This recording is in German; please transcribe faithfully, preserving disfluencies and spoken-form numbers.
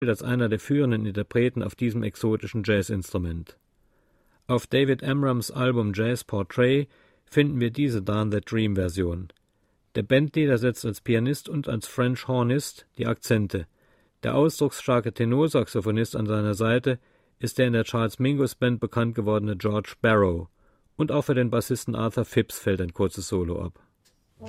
als einer der führenden Interpreten auf diesem exotischen Jazzinstrument. Auf David Amrams Album Jazz Portrait finden wir diese Darn That Dream Version. Der Bandleader setzt als Pianist und als French Hornist die Akzente. Der ausdrucksstarke Tenorsaxophonist an seiner Seite ist der in der Charles Mingus Band bekannt gewordene George Barrow. Und auch für den Bassisten Arthur Phipps fällt ein kurzes Solo ab.